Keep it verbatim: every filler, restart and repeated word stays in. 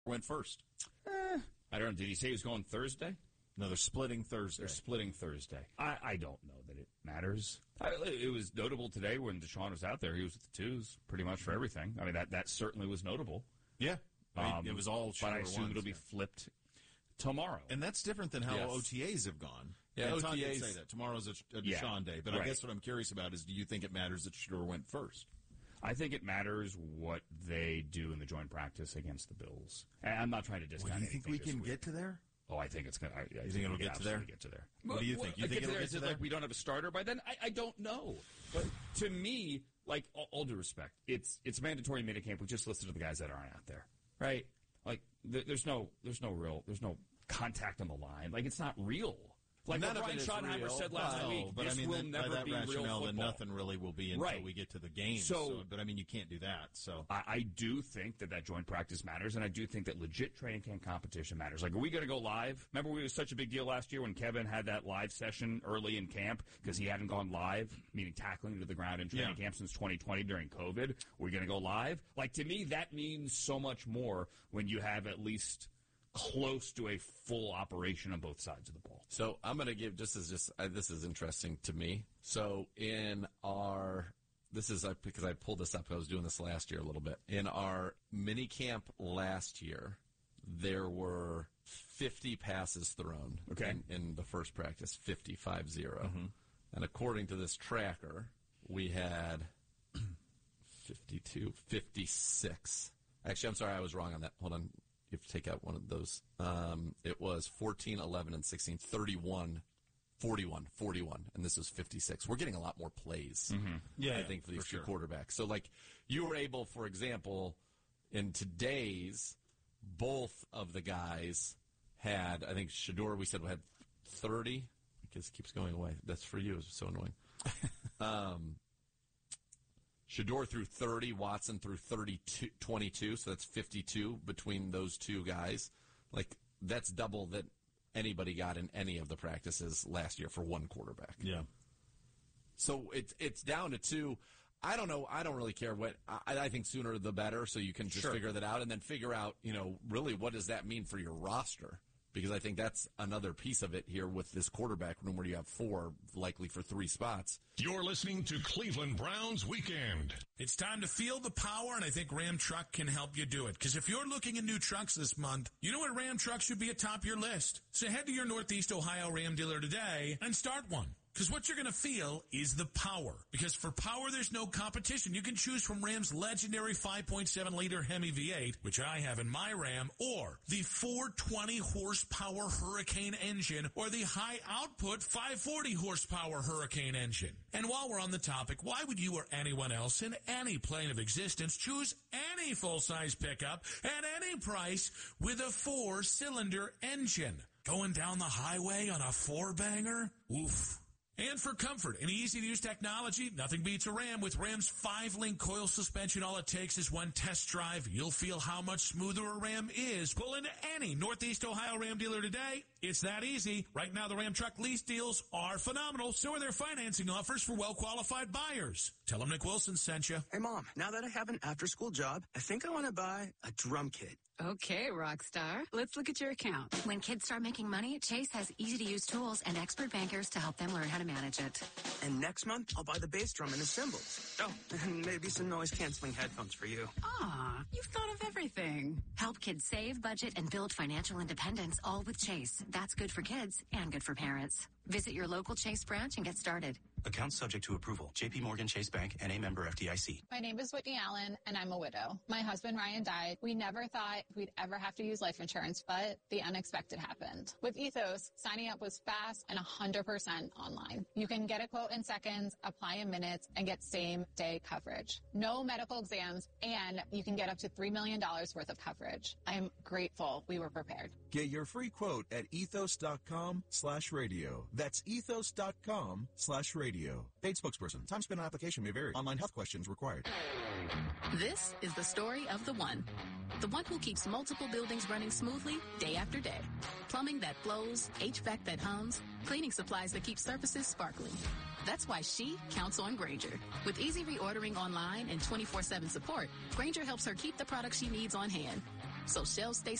went first? Eh, I don't know. Did he say he was going Thursday? No, they're splitting Thursday. They're splitting Thursday. I, I don't know that it matters. I, it was notable today when Deshaun was out there. He was with the twos pretty much for everything. I mean, that, that certainly was notable. Yeah. Um, it was all But I shorter assume ones, it'll be yeah. flipped tomorrow. And that's different than how Yes. O T As have gone. Yeah, And O T Todd did As say that. Tomorrow's a, a Yeah, Deshaun day. But right. I guess what I'm curious about is, do you think it matters that Shador went first? I think it matters what they do in the joint practice against the Bills. And I'm not trying to discount Well, do you think anything we can this week. get to there? Oh, I think it's going to. You think it'll we get to absolutely there? Get to there. What do you think? You Well, think get it'll to there, get is to it there? like we don't have a starter by then? I, I don't know. But to me, like all, all due respect, it's it's mandatory minicamp. We just listen to the guys that aren't out there, right? Like th- there's no there's no real there's no contact on the line. Like it's not real. Like None what of Brian it is Schottenheimer real. said last No, week, but this I mean, will then, never by that be real rationale, football. then nothing really will be until Right. we get to the game. So- So, but I mean, you can't do that. So I, I do think that that joint practice matters, and I do think that legit training camp competition matters. Like, are we going to go live? Remember, we was such a big deal last year when Kevin had that live session early in camp because he hadn't gone live, meaning tackling to the ground in training Yeah. camp since twenty twenty during COVID. We're going to go live. Like, to me, that means so much more when you have at least close to a full operation on both sides of the ball. So I'm going to give, this is just, uh, this is interesting to me. So in our, this is uh, because I pulled this up, I was doing this last year a little bit. In our mini camp last year, there were fifty passes thrown Okay. in, in the first practice, fifty, five zero. Mm-hmm. And according to this tracker, we had fifty-two, fifty-six. Actually, I'm sorry, I was wrong on that. Hold on. You have to take out one of those. Um, it was fourteen, eleven, and sixteen, thirty-one, forty-one, forty-one, and this was fifty-six. We're getting a lot more plays, Mm-hmm. Yeah, I yeah, think, for these for two sure. quarterbacks. So, like, you were able, for example, in today's, both of the guys had, I think Shador, we said, had thirty. Because it keeps going away. That's for you. It's so annoying. um, Shador threw thirty, Watson threw thirty-two, twenty-two, so that's fifty-two between those two guys. Like, that's double that anybody got in any of the practices last year for one quarterback. yeah. So it's it's down to two. I don't know. I don't really care what. I, I think sooner the better, so you can just Sure. figure that out and then figure out, you know, really what does that mean for your roster? Because I think that's another piece of it here with this quarterback room where you have four, likely for three spots. You're listening to Cleveland Browns Weekend. It's time to feel the power, and I think Ram Truck can help you do it. Because if you're looking at new trucks this month, you know what Ram Truck should be atop your list. So head to your Northeast Ohio Ram dealer today and start one. Because what you're going to feel is the power. Because for power, there's no competition. You can choose from Ram's legendary five point seven liter Hemi V eight, which I have in my Ram, or the four hundred twenty horsepower Hurricane engine, or the high-output five hundred forty horsepower Hurricane engine. And while we're on the topic, why would you or anyone else in any plane of existence choose any full-size pickup at any price with a four-cylinder engine? Going down the highway on a four-banger? Oof. And for comfort and easy-to-use technology, nothing beats a Ram. With Ram's five-link coil suspension, all it takes is one test drive. You'll feel how much smoother a Ram is. Pull into any Northeast Ohio Ram dealer today. It's that easy. Right now, the Ram truck lease deals are phenomenal. So are their financing offers for well-qualified buyers. Tell them Nick Wilson sent you. Hey, Mom, now that I have an after-school job, I think I want to buy a drum kit. Okay, Rockstar. Let's look at your account. When kids start making money, Chase has easy-to-use tools and expert bankers to help them learn how to manage it. And next month, I'll buy the bass drum and the cymbals. Oh, and maybe some noise-canceling headphones for you. Aw, you've thought of everything. Help kids save, budget, and build financial independence, all with Chase. That's good for kids and good for parents. Visit your local Chase branch and get started. Account subject to approval. J P Morgan Chase Bank, N A member F D I C. My name is Whitney Allen, and I'm a widow. My husband, Ryan, died. We never thought we'd ever have to use life insurance, but the unexpected happened. With Ethos, signing up was fast and one hundred percent online. You can get a quote in seconds, apply in minutes, and get same-day coverage. No medical exams, and you can get up to three million dollars worth of coverage. I am grateful we were prepared. Get your free quote at ethos.com slash radio. That's ethos.com slash radio. Paid spokesperson. Time spent on application may vary. Online health questions required. This is the story of the one. The one who keeps multiple buildings running smoothly day after day. Plumbing that flows, H V A C that hums, cleaning supplies that keep surfaces sparkling. That's why she counts on Grainger. With easy reordering online and twenty-four seven support, Grainger helps her keep the products she needs on hand. So shelves stay